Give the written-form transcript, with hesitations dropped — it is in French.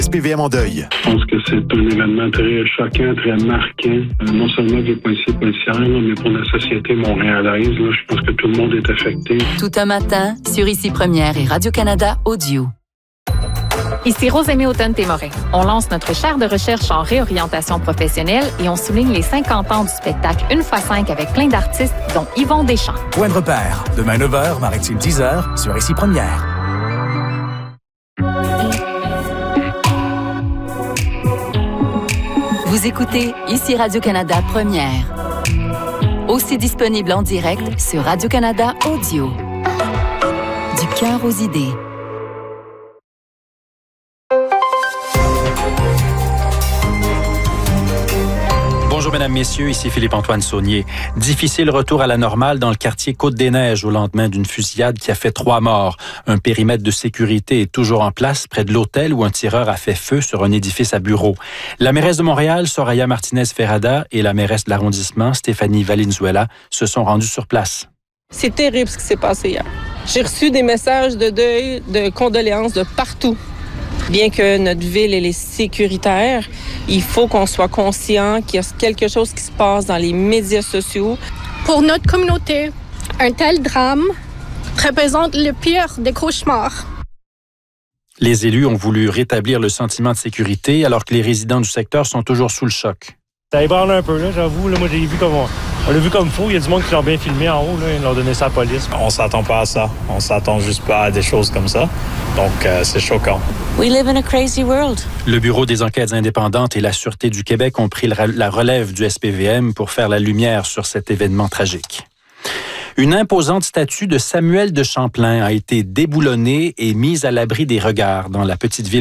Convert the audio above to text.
SPVM en deuil. Je pense que c'est un événement très choquant, très marquant, non seulement pour les policiers et policières, mais pour la société montréalaise. Je pense que tout le monde est affecté. Tout un matin, sur Ici Première et Radio-Canada Audio. Ici Rosémie Automne-Témorin. On lance notre chaire de recherche en réorientation professionnelle et on souligne les 50 ans du spectacle 1x5 avec plein d'artistes, dont Yvon Deschamps. Point de repère, demain 9h, Maritime 10h, sur Ici Première. Vous écoutez Ici Radio-Canada Première. Aussi disponible en direct sur Radio-Canada Audio. Du cœur aux idées. Bonjour mesdames, messieurs, ici Philippe-Antoine Saunier. Difficile retour à la normale dans le quartier Côte-des-Neiges au lendemain d'une fusillade qui a fait 3 morts. Un périmètre de sécurité est toujours en place près de l'hôtel où un tireur a fait feu sur un édifice à bureaux. La mairesse de Montréal, Soraya Martinez-Ferrada, et la mairesse de l'arrondissement, Stéphanie Valenzuela, se sont rendues sur place. C'est terrible ce qui s'est passé hier. J'ai reçu des messages de deuil, de condoléances de partout. Bien que notre ville elle est sécuritaire, il faut qu'on soit conscient qu'il y a quelque chose qui se passe dans les médias sociaux. Pour notre communauté, un tel drame représente le pire des cauchemars. Les élus ont voulu rétablir le sentiment de sécurité alors que les résidents du secteur sont toujours sous le choc. Ça ébranle un peu, là, j'avoue. Là, moi, j'ai vu comme on l'a vu comme fou. Il y a du monde qui l'ont bien filmé en haut. Là, ils l'ont donné ça à la police. On s'attend pas à ça. On s'attend juste pas à des choses comme ça. Donc, c'est choquant. We live in a crazy world. Le Bureau des enquêtes indépendantes et la Sûreté du Québec ont pris la relève du SPVM pour faire la lumière sur cet événement tragique. Une imposante statue de Samuel de Champlain a été déboulonnée et mise à l'abri des regards dans la petite ville